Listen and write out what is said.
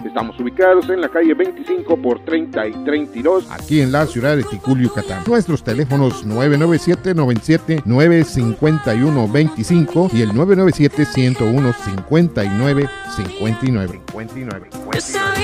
Estamos ubicados en la calle 25 por 30 y 32, aquí en la ciudad de Tikul, Yucatán. Nuestros teléfonos 997-97-951-25 y el 997-101-5959.